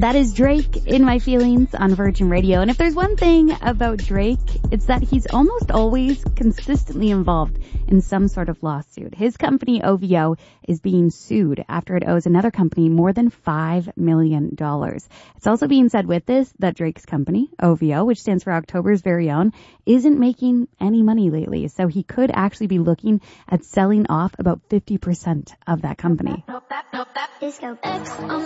That is Drake in My Feelings on Virgin Radio. And if there's one thing about Drake, it's that he's almost always consistently involved in some sort of lawsuit. His company, OVO, is being sued after it owes another company more than $5 million. It's also being said with this that Drake's company, OVO, which stands for October's Very Own, isn't making any money lately. So he could actually be looking at selling off about 50% of that company.